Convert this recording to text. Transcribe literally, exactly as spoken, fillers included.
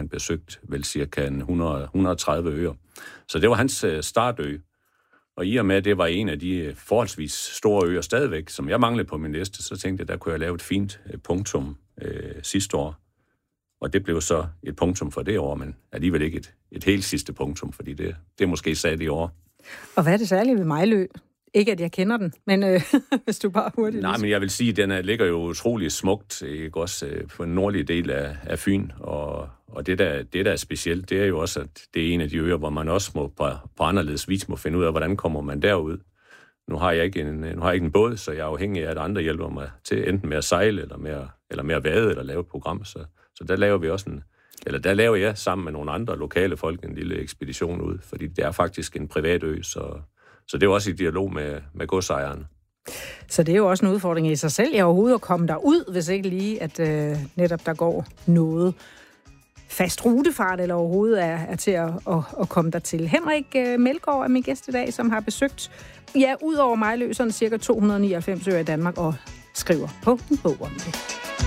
han besøgt vel cirka hundrede til hundrede og tredive øer. Så det var hans startø. Og i og med, at det var en af de forholdsvis store øer stadigvæk, som jeg manglede på min liste, så tænkte jeg, der kunne jeg lave et fint punktum øh, sidste år. Og det blev så et punktum for det år, men alligevel ikke et, et helt sidste punktum, fordi det, det er måske sat i år. Og hvad er det særlige ved Mejlø? Ikke, at jeg kender den, men øh, hvis du bare hurtigt... Nej, men jeg vil sige, at den er, ligger jo utrolig smukt, ikke også øh, på den nordlige del af, af Fyn, og, og det, der, det, der er specielt, det er jo også, at det er en af de øer, hvor man også må på, på anderledes vis må finde ud af, hvordan kommer man derud. Nu har jeg ikke en, nu har jeg ikke en båd, så jeg er afhængig af, at andre hjælper mig til enten med at sejle, eller med at, eller med at vade, eller lave et program. Så, så der laver vi også en... Eller der laver jeg sammen med nogle andre lokale folk en lille ekspedition ud, fordi det er faktisk en privat ø, så... Så det er også i dialog med, med godsejeren. Så det er jo også en udfordring i sig selv, jeg overhovedet at komme derud, hvis ikke lige, at øh, netop der går noget fast rutefart, eller overhovedet er, er til at, at, at komme dertil. Henrik øh, Melgaard er min gæst i dag, som har besøgt, ja, ud over Mejlø, sådan cirka to hundrede og nioghalvfems øer i Danmark, og skriver på en bog om det.